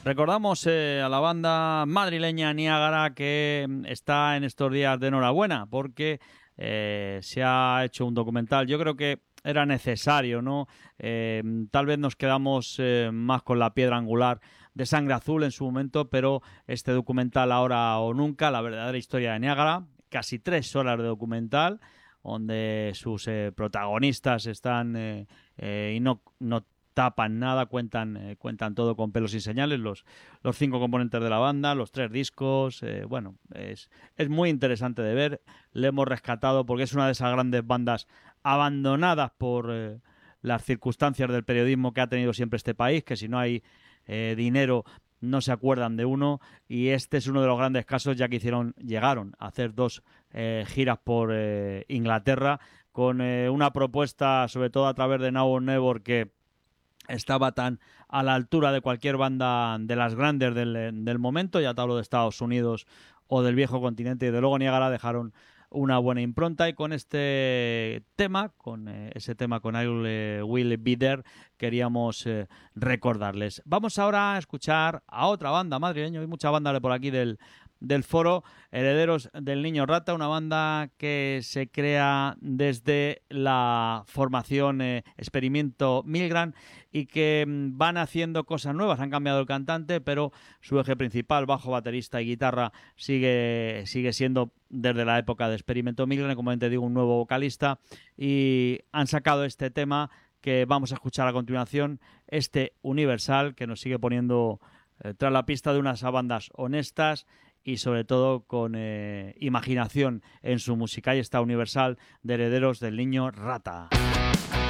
Recordamos a la banda madrileña Niágara, que está en estos días de enhorabuena porque se ha hecho un documental. Yo creo que era necesario, ¿no? Tal vez nos quedamos más con la piedra angular de Sangre Azul en su momento, pero este documental, Ahora o Nunca, la verdadera historia de Niágara, casi 3 horas de documental, donde sus protagonistas están y no tapan nada, cuentan todo con pelos y señales, los 5 componentes de la banda, los 3 discos, bueno, es muy interesante de ver. Le hemos rescatado porque es una de esas grandes bandas abandonadas por las circunstancias del periodismo que ha tenido siempre este país, que si no hay dinero no se acuerdan de uno, y este es uno de los grandes casos, ya que llegaron a hacer 2 giras por Inglaterra con una propuesta, sobre todo a través de Now or Never, que estaba tan a la altura de cualquier banda de las grandes del momento. Ya te hablo de Estados Unidos o del viejo continente, y de luego Niágara dejaron una buena impronta, y con este tema, con ese tema con I Will Be There, queríamos recordarles. Vamos ahora a escuchar a otra banda madrileña. Hay mucha banda por aquí del foro, Herederos del Niño Rata, una banda que se crea desde la formación Experimento Milgram, y que van haciendo cosas nuevas. Han cambiado el cantante, pero su eje principal, bajo, baterista y guitarra, sigue siendo desde la época de Experimento Milgram, como te digo, un nuevo vocalista, y han sacado este tema que vamos a escuchar a continuación, este Universal, que nos sigue poniendo tras la pista de unas bandas honestas y sobre todo con imaginación en su música. Ahí está Universal, de Herederos del Niño Rata.